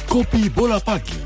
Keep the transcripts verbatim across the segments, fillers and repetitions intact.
Kopi Bola Pagi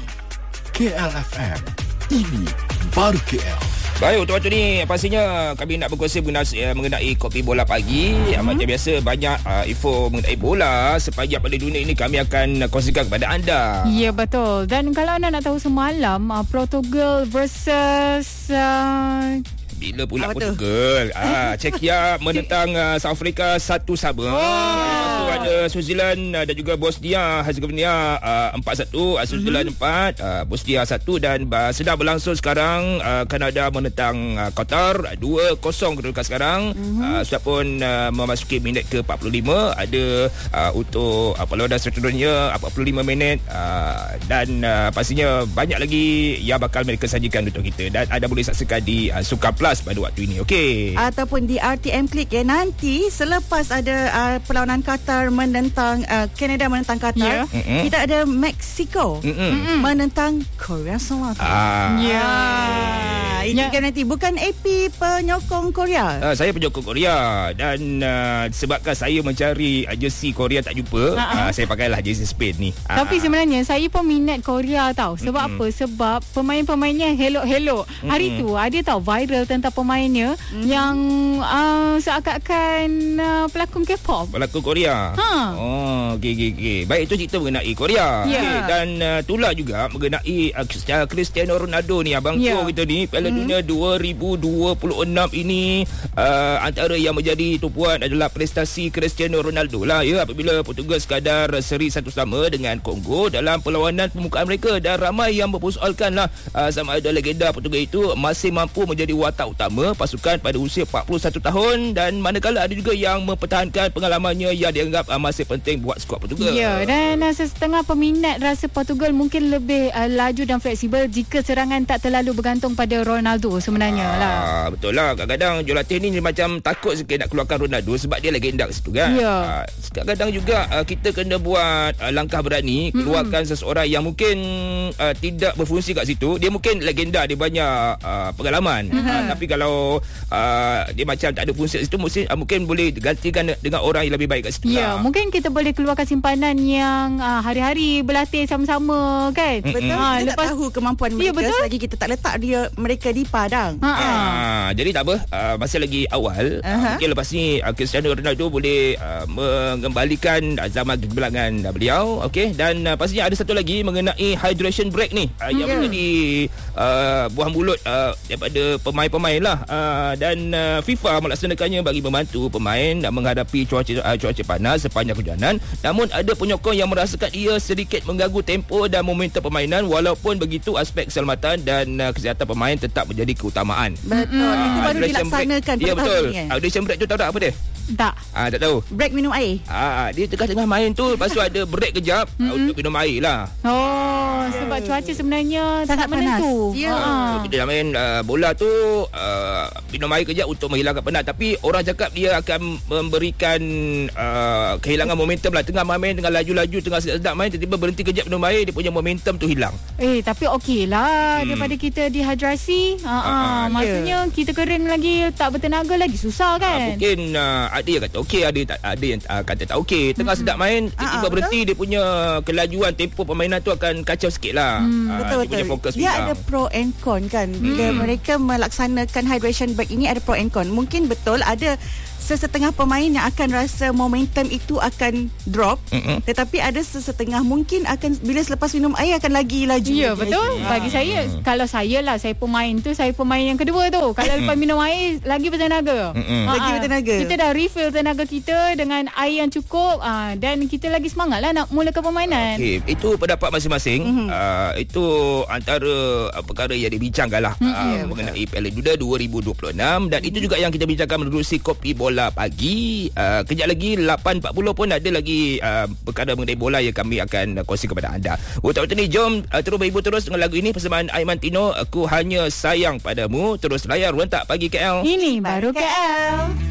K L F M. Ini baru K L. Baik, untuk waktu ni pastinya kami nak berkongsi mengenai, mengenai Kopi Bola Pagi. Mm-hmm. Macam biasa banyak uh, info mengenai bola sepanjang pada dunia ini kami akan kongsikan kepada anda. Ya, betul. Dan kalau anda nak tahu semalam uh, Portugal versus uh, bila pula apa Portugal? Ah, Czechia menentang uh, South Africa satu sama. Oh. Lepas tu ada Switzerland uh, dan juga Bosnia Herzegovina uh, empat satu, uh, Switzerland empat, uh, Bosnia satu dan uh, sedang berlangsung sekarang uh, Kanada menentang uh, Qatar dua kosong kedudukan sekarang. Mm-hmm. Uh, sudah pun uh, memasuki minit ke empat puluh lima. Ada uh, untuk uh, perlawanan seterusnya empat puluh lima minit uh, dan uh, pastinya banyak lagi yang bakal mereka sajikan untuk kita dan anda boleh saksikan di uh, Suka Plus pada waktu ini. Okey. Ataupun di R T M Click ya, nanti selepas ada uh, perlawanan Qatar menentang uh, Canada menentang Qatar, yeah. mm-hmm. kita ada Mexico mm-hmm. menentang Korea Selatan. Ah. Ya. Yeah. Ini yeah. kan nanti bukan A P penyokong Korea. Uh, saya penyokong Korea dan uh, sebabkan saya mencari uh, jersey Korea tak jumpa, uh, saya pakailah jersey Spain ni. Tapi uh, sebenarnya saya pun minat Korea tau. Sebab mm-hmm. apa? Sebab pemain-pemainnya helok-helok. Mm-hmm. Hari tu ada tau viral tentang pemainnya mm-hmm. yang uh, seakan-akan uh, pelakon K-pop. Pelakon Korea. Ha. Oh, okey okey okey. Baik, itu cerita mengenai Korea. Yeah. Okay, dan uh, itulah juga mengenai uh, Cristiano Ronaldo ni abang yeah. kita ni Piala mm-hmm. Dunia dua ribu dua puluh enam ini uh, antara yang menjadi tumpuan adalah prestasi Cristiano Ronaldo lah ya, apabila Portugal sekadar seri satu sama dengan Kongo dalam perlawanan pembukaan mereka dan ramai yang mempersoalkan lah uh, sama ada legenda Portugal itu masih mampu menjadi watak utama pasukan pada usia empat puluh satu tahun dan manakala ada juga yang mempertahankan pengalamannya yang dianggap uh, masih penting buat skuad Portugal. Ya, dan uh, setengah peminat rasa Portugal mungkin lebih uh, laju dan fleksibel jika serangan tak terlalu bergantung pada Ronaldo sebenarnya ah, lah. Betul lah. Kadang-kadang jurulatih ni macam takut sikit nak keluarkan Ronaldo sebab dia legenda kat situ kan. Ya. Uh, kadang-kadang juga uh, kita kena buat uh, langkah berani keluarkan mm-hmm. seseorang yang mungkin uh, tidak berfungsi kat situ. Dia mungkin legenda, dia banyak uh, pengalaman. Mm-hmm. Uh, tapi kalau uh, dia macam tak ada fungsi kat situ, mungkin, uh, mungkin boleh gantikan dengan orang yang lebih baik kat situ. Ya, lah. Mungkin kita boleh keluarkan simpanan yang uh, hari-hari berlatih sama-sama kan. Mm-hmm. Betul. Ha, kita lepas, tak tahu kemampuan mereka ya, selagi kita tak letak dia mereka di padang. Ha, ha. Jadi tak apa, uh, masih lagi awal. Uh-huh. Mungkin lepas ni uh, Cristiano Ronaldo boleh uh, mengembalikan uh, zaman kegelangan uh, beliau. Okey, dan uh, pastinya ada satu lagi mengenai hydration break ni uh, yang yeah. menjadi uh, buah mulut uh, daripada pemain-pemain lah uh, dan uh, FIFA melaksanakannya bagi membantu pemain uh, menghadapi cuaca uh, cuaca panas sepanjang perjalanan. Namun ada penyokong yang merasakan ia sedikit mengganggu tempo dan momentum permainan. Walaupun begitu, aspek keselamatan dan uh, kesihatan pemain tetap menjadi keutamaan. Betul. Mm-hmm. Itu baru dilaksanakan. Ya betul. Hydration break tu tahu tak apa dia? Tak. Ah, tak tahu. Break minum air. Ah, dia tengah-tengah main tu, lepas tu ada break kejap mm-hmm. untuk minum air lah. Oh, sebab cuaca sebenarnya sangat menentu. Ya. Ah. Kita main uh, bola tu uh, minum air kejap untuk menghilangkan penat, tapi orang cakap dia akan memberikan uh, kehilangan momentum lah. Tengah main, tengah laju-laju, tengah sedap main, tiba-tiba berhenti kejap minum air, dia punya momentum tu hilang. Eh, tapi okey lah hmm. daripada kita dehidrasi. Ha ah, maksudnya yeah. kita kering lagi, tak bertenaga lagi, susah kan. Ah, mungkin uh, ada yang kata okey, ada tak, ada yang uh, kata tak okey. Tengah hmm. sedap main, tiba-tiba uh, berhenti, dia punya kelajuan tempo permainan tu akan kacau sikit lah. Hmm. Uh, betul, dia betul. Dia ada pro and con kan. Bila hmm. mereka melaksanakan hydration break ini, ada pro and con. Mungkin betul ada sesetengah pemain yang akan rasa momentum itu akan drop, mm-hmm. tetapi ada sesetengah mungkin akan bila selepas minum air akan lagi laju. Ya, lagi, betul. lagi. Bagi ha. saya, kalau saya lah, saya pemain tu, saya pemain yang kedua tu. Kalau lepas minum air, lagi bertenaga. Mm-hmm. Ha, lagi bertenaga. Kita dah refill tenaga kita dengan air yang cukup, ha, dan kita lagi semangat lah nak mulakan permainan. Okey, itu pendapat masing-masing. Mm-hmm. Uh, itu antara uh, perkara yang dibincangkan lah mm-hmm. uh, yeah, mengenai Piala Dunia dua ribu dua puluh enam dan mm-hmm. itu juga yang kita bincangkan menerusi Kopi Bola Pagi. Uh, kejap lagi lapan empat puluh pun ada lagi uh, perkara mengenai bola yang kami akan uh, kongsi kepada anda. Untuk waktu ni, jom uh, terus berhibur terus dengan lagu ini persembahan Aiman Tino, Aku Hanya Sayang Padamu. Terus layar Rentak Pagi K L. Ini baru K L.